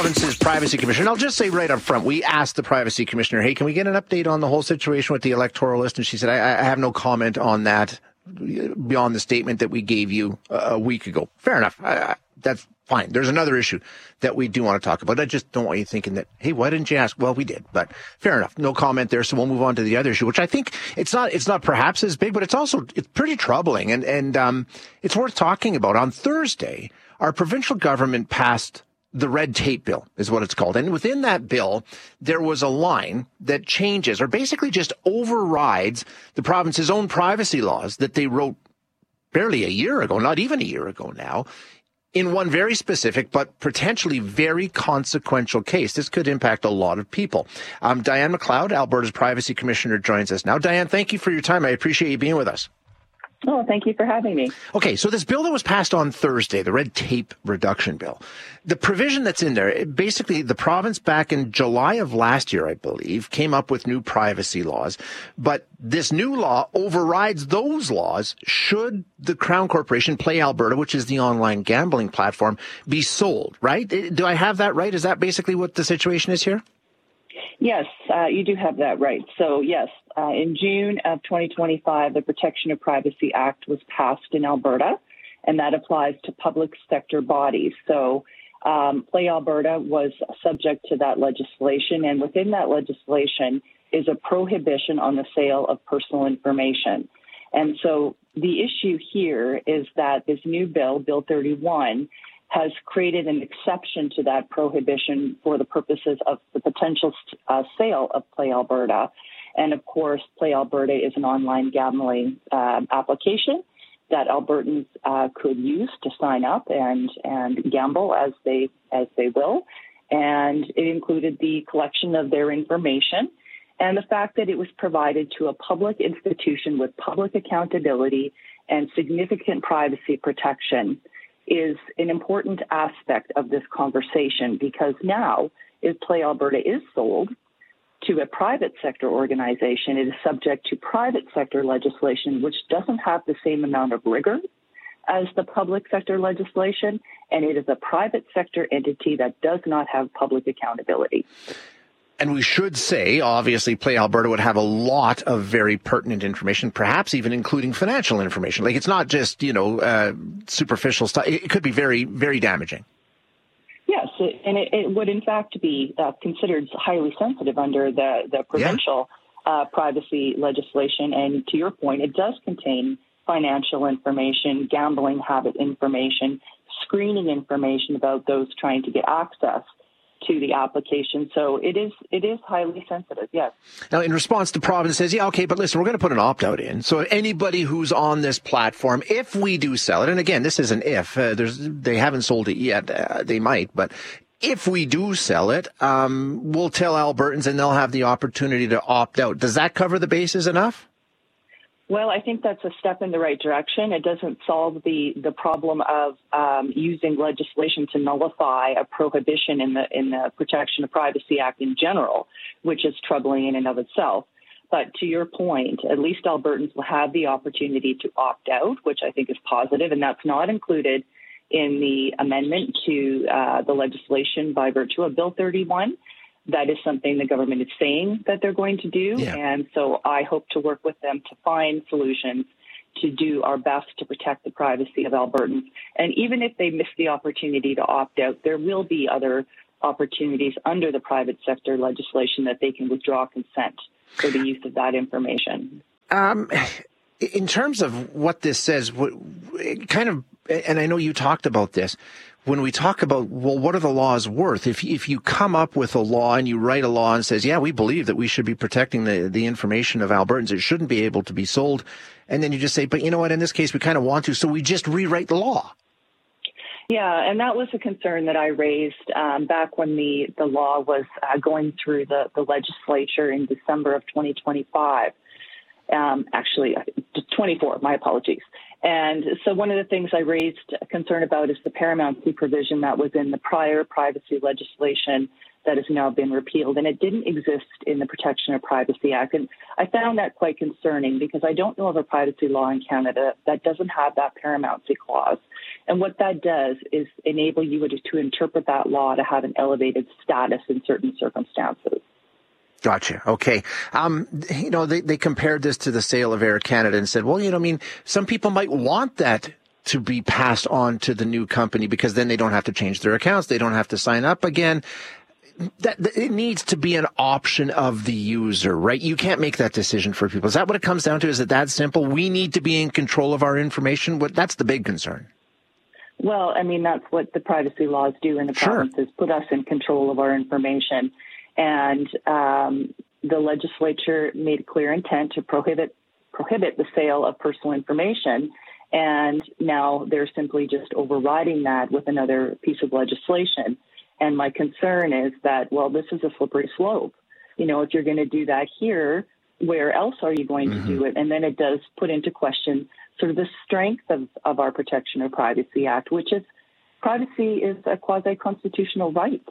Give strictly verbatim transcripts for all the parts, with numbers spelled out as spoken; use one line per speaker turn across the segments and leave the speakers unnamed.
Province's Privacy Commissioner. And I'll just say right up front, we asked the Privacy Commissioner, hey, can we get an update on the whole situation with the electoral list? And she said, I, I have no comment on that beyond the statement that we gave you a week ago. Fair enough. I, I, that's fine. There's another issue that we do want to talk about. I just don't want you thinking that, hey, why didn't you ask? Well, we did, but fair enough. No comment there. So we'll move on to the other issue, which I think it's not, it's not perhaps as big, but it's also, it's pretty troubling. And, and, um, it's worth talking about. On Thursday, our provincial government passed the red tape bill is what it's called. And within that bill, there was a line that changes or basically just overrides the province's own privacy laws that they wrote barely a year ago, not even a year ago now, in one very specific but potentially very consequential case. This could impact a lot of people. Um, Diane McLeod, Alberta's Privacy Commissioner, joins us now. Diane, thank you for your time. I appreciate you being with us.
Oh, thank you for having me.
Okay, so this bill that was passed on Thursday, the red tape reduction bill, the provision that's in there, basically the province back in July of last year, I believe, came up with new privacy laws. But this new law overrides those laws should the Crown Corporation, Play Alberta, which is the online gambling platform, be sold, right? Do I have that right? Is that basically what the situation is here?
Yes, uh, you do have that right. So, yes, uh, in June of twenty twenty-five, the Protection of Privacy Act was passed in Alberta, and that applies to public sector bodies. So, um, Play Alberta was subject to that legislation, and within that legislation is a prohibition on the sale of personal information. And so the issue here is that this new bill, Bill thirty-one, has created an exception to that prohibition for the purposes of the potential uh, sale of Play Alberta. And of course, Play Alberta is an online gambling uh, application that Albertans uh, could use to sign up and, and gamble as they as they will. And it included the collection of their information and the fact that it was provided to a public institution with public accountability and significant privacy protection is an important aspect of this conversation, because now, if Play Alberta is sold to a private sector organization, it is subject to private sector legislation, which doesn't have the same amount of rigor as the public sector legislation, and it is a private sector entity that does not have public accountability.
And we should say, obviously, Play Alberta would have a lot of very pertinent information, perhaps even including financial information. Like, it's not just, you know, uh, superficial stuff. It could be very, very damaging.
Yes, and it, it would, in fact, be uh, considered highly sensitive under the, the provincial yeah. uh, privacy legislation. And to your point, it does contain financial information, gambling habit information, screening information about those trying to get access to the application. So it is it is highly sensitive, yes.
Now, in response, the province says, yeah, okay, but listen, we're going to put an opt-out in. So anybody who's on this platform, if we do sell it, and again, this is an if, uh, there's they haven't sold it yet, uh, they might, but if we do sell it, um, we'll tell Albertans and they'll have the opportunity to opt out. Does that cover the bases enough?
Well, I think that's a step in the right direction. It doesn't solve the, the problem of um, using legislation to nullify a prohibition in the in the Protection of Privacy Act in general, which is troubling in and of itself. But to your point, at least Albertans will have the opportunity to opt out, which I think is positive, and that's not included in the amendment to uh, the legislation by virtue of Bill thirty-one. That is something the government is saying that they're going to do. Yeah. And so I hope to work with them to find solutions to do our best to protect the privacy of Albertans. And even if they miss the opportunity to opt out, there will be other opportunities under the private sector legislation that they can withdraw consent for the use of that information.
Um, in terms of what this says, what, kind of, and I know you talked about this, when we talk about, well, what are the laws worth? If if you come up with a law and you write a law and says, yeah, we believe that we should be protecting the, the information of Albertans, it shouldn't be able to be sold. And then you just say, but you know what, in this case, we kind of want to, so we just rewrite the law.
Yeah, and that was a concern that I raised um, back when the, the law was uh, going through the, the legislature in December of twenty twenty-five. Um, actually, twenty-four, my apologies. And so one of the things I raised a concern about is the paramountcy provision that was in the prior privacy legislation that has now been repealed, and it didn't exist in the Protection of Privacy Act. And I found that quite concerning because I don't know of a privacy law in Canada that doesn't have that paramountcy clause. And what that does is enable you to interpret that law to have an elevated status in certain circumstances.
Gotcha. Okay. Um, you know, they, they compared this to the sale of Air Canada and said, well, you know, I mean, some people might want that to be passed on to the new company because then they don't have to change their accounts. They don't have to sign up again. That, that it needs to be an option of the user, right? You can't make that decision for people. Is that what it comes down to? Is it that simple? We need to be in control of our information. What, that's the big concern.
Well, I mean, that's what the privacy laws do in the
Sure.
provinces, put us in control of our information. And um, the legislature made a clear intent to prohibit prohibit the sale of personal information. And now they're simply just overriding that with another piece of legislation. And my concern is that, well, this is a slippery slope. You know, if you're going to do that here, where else are you going mm-hmm. to do it? And then it does put into question sort of the strength of, of our Protection of Privacy Act, which is privacy is a quasi-constitutional right.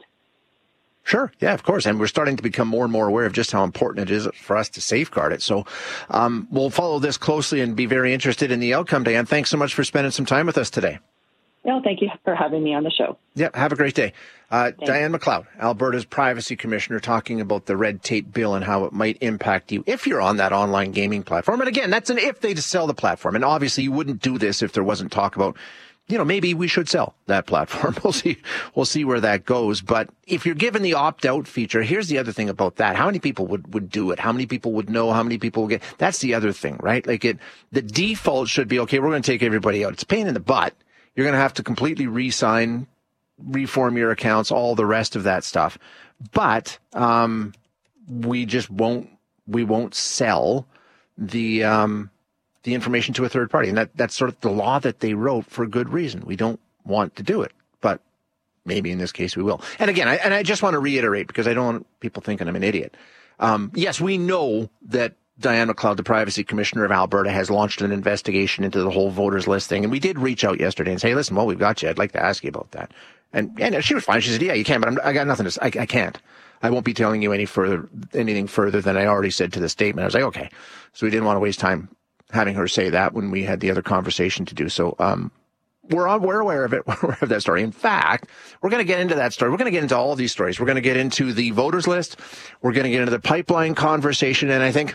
Sure. Yeah, of course. And we're starting to become more and more aware of just how important it is for us to safeguard it. So um, we'll follow this closely and be very interested in the outcome, Diane. Thanks so much for spending some time with us today.
No, thank you for having me on the show.
Yep. Have a great day. Uh, Diane McLeod, Alberta's Privacy Commissioner, talking about the red tape bill and how it might impact you if you're on that online gaming platform. And again, that's an if they just sell the platform. And obviously you wouldn't do this if there wasn't talk about, you know, maybe we should sell that platform. We'll see. We'll see where that goes. But if you're given the opt-out feature, here's the other thing about that. How many people would, would do it? How many people would know? How many people would get? That's the other thing, right? Like it, the default should be, okay, we're going to take everybody out. It's a pain in the butt. You're going to have to completely re-sign, reform your accounts, all the rest of that stuff. But um, we just won't, we won't sell the um, the information to a third party. And that, that's sort of the law that they wrote for good reason. We don't want to do it, but maybe in this case we will. And again, I, and I just want to reiterate, because I don't want people thinking I'm an idiot. Um, yes, we know that Diane McLeod, the Privacy Commissioner of Alberta, has launched an investigation into the whole voters list thing. And we did reach out yesterday and say, hey, listen, well, we've got you. I'd like to ask you about that. And, and she was fine. She said, yeah, you can, but I'm, I got nothing to say. I, I can't. I won't be telling you any further, anything further than I already said to the statement. I was like, okay. So we didn't want to waste time having her say that when we had the other conversation to do. So, um, we're on, we're aware of it. We're aware of that story. In fact, we're going to get into that story. We're going to get into all of these stories. We're going to get into the voters list. We're going to get into the pipeline conversation. And I think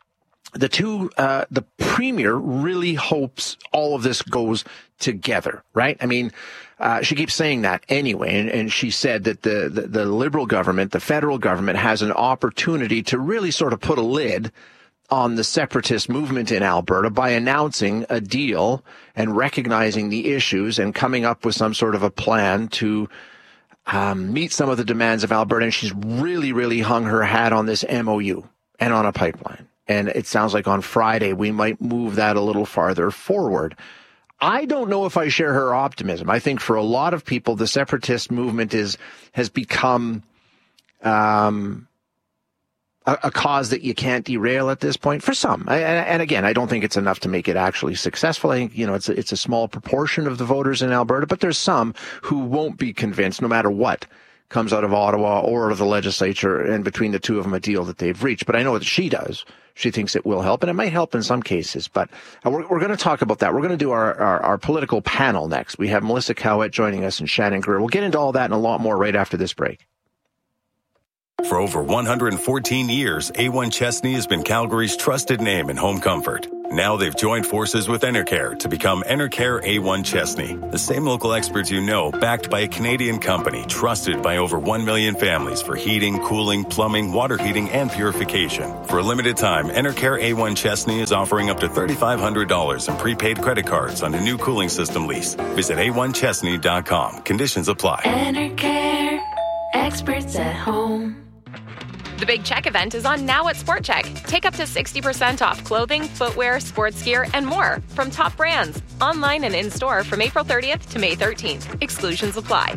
the two, uh, the premier really hopes all of this goes together, right? I mean, uh, she keeps saying that anyway. And, and she said that the, the, the Liberal government, the federal government, has an opportunity to really sort of put a lid on the separatist movement in Alberta by announcing a deal and recognizing the issues and coming up with some sort of a plan to um, meet some of the demands of Alberta. And she's really, really hung her hat on this M O U and on a pipeline. And it sounds like on Friday we might move that a little farther forward. I don't know if I share her optimism. I think for a lot of people, the separatist movement is has become um, a, a cause that you can't derail at this point. For some, I, and again, I don't think it's enough to make it actually successful. I think, you know, it's a, it's a small proportion of the voters in Alberta, but there's some who won't be convinced, no matter what comes out of Ottawa or the legislature, and between the two of them, a deal that they've reached. But I know that she does. She thinks it will help, and it might help in some cases. But uh, we're, we're going to talk about that. We're going to do our, our, our political panel next. We have Melissa Cowett joining us and Shannon Greer. We'll get into all that and a lot more right after this break.
For over one hundred fourteen years, A one Chesney has been Calgary's trusted name in home comfort. Now they've joined forces with Enercare to become Enercare A one Chesney. The same local experts you know, backed by a Canadian company, trusted by over one million families for heating, cooling, plumbing, water heating, and purification. For a limited time, Enercare A one Chesney is offering up to three thousand five hundred dollars in prepaid credit cards on a new cooling system lease. Visit A one Chesney dot com. Conditions apply.
Enercare. Experts at home.
The Big Check event is on now at Sport Check. Take up to sixty percent off clothing, footwear, sports gear, and more from top brands. Online and in-store from April thirtieth to May thirteenth. Exclusions apply.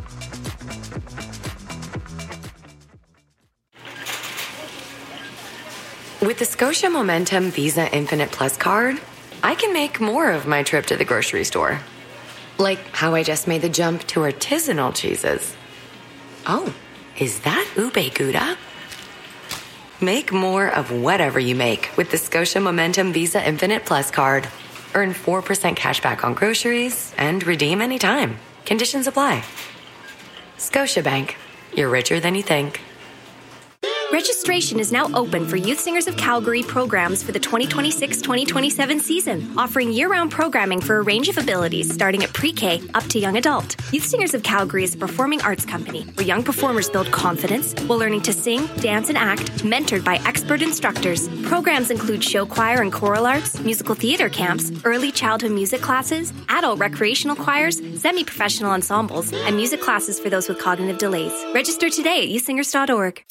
With the Scotia Momentum Visa Infinite Plus card,
I can make more of my trip to the grocery store. Like how I just made the jump to artisanal cheeses. Oh, is that ube gouda? Make more of whatever you make with the Scotia Momentum Visa Infinite Plus card. Earn four percent cash back on groceries and redeem anytime. Conditions apply. Scotiabank. You're richer than you think.
Registration is now open for Youth Singers of Calgary programs for the twenty twenty-six twenty twenty-seven season, offering year-round programming for a range of abilities starting at pre-K up to young adult. Youth Singers of Calgary is a performing arts company where young performers build confidence while learning to sing, dance, and act, mentored by expert instructors. Programs include show choir and choral arts, musical theater camps, early childhood music classes, adult recreational choirs, semi-professional ensembles, and music classes for those with cognitive delays. Register today at youth singers dot org.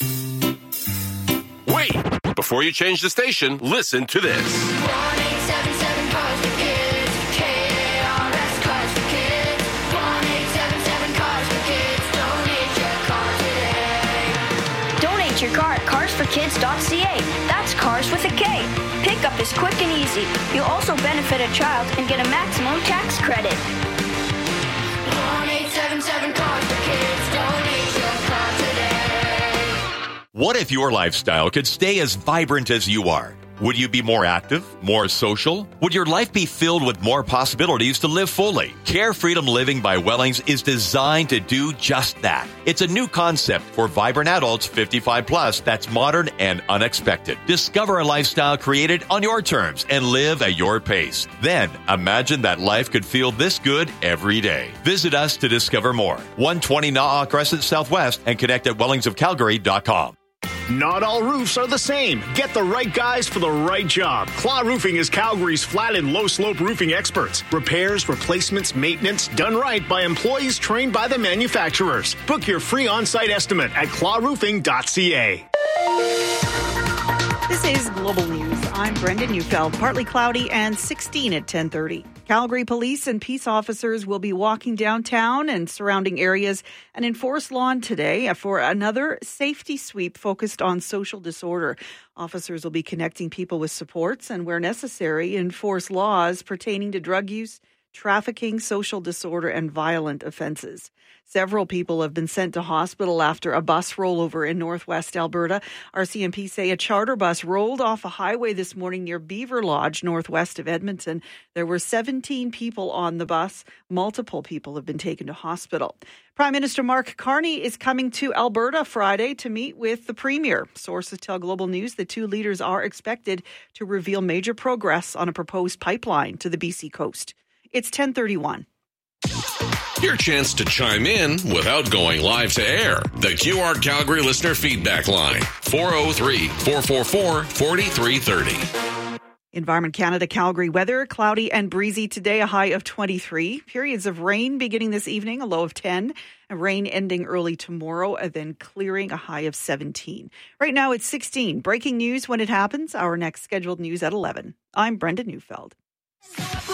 Wait! Before you change the station, listen to this.
one eight seven seven Cars for Kids. K A R S Cars for Kids. one eight seven seven Cars for Kids. Donate your car today.
Donate your car at cars for kids dot c a. That's cars with a K. Pickup is quick and easy. You'll also benefit a child and get a maximum tax credit.
one eight seven seven Cars for Kids. Donate your car today.
What if your lifestyle could stay as vibrant as you are? Would you be more active, more social? Would your life be filled with more possibilities to live fully? Care Freedom Living by Wellings is designed to do just that. It's a new concept for vibrant adults fifty-five plus that's modern and unexpected. Discover a lifestyle created on your terms and live at your pace. Then imagine that life could feel this good every day. Visit us to discover more. one twenty Na'a Crescent Southwest and connect at wellings of calgary dot com.
Not all roofs are the same. Get the right guys for the right job. Claw Roofing is Calgary's flat and low slope roofing experts. Repairs, replacements, maintenance, done right by employees trained by the manufacturers. Book your free on-site estimate at claw roofing dot c a.
This is Global News. I'm Brenda Neufeld. Partly cloudy and sixteen at ten thirty. Calgary police and peace officers will be walking downtown and surrounding areas and in Forest Lawn today for another safety sweep focused on social disorder. Officers will be connecting people with supports and, where necessary, enforce laws pertaining to drug use, trafficking, social disorder, and violent offenses. Several people have been sent to hospital after a bus rollover in northwest Alberta. R C M P say a charter bus rolled off a highway this morning near Beaver Lodge, northwest of Edmonton. There were seventeen people on the bus. Multiple people have been taken to hospital. Prime Minister Mark Carney is coming to Alberta Friday to meet with the Premier. Sources tell Global News the two leaders are expected to reveal major progress on a proposed pipeline to the B C coast. It's ten thirty-one.
Your chance to chime in without going live to air. The Q R Calgary listener feedback line, four oh three, four four four, four three three oh.
Environment Canada Calgary weather, cloudy and breezy today, a high of twenty-three. Periods of rain beginning this evening, a low of ten. And rain ending early tomorrow, and then clearing, a high of seventeen. Right now it's sixteen. Breaking news when it happens. Our next scheduled news at eleven. I'm Brenda Neufeld.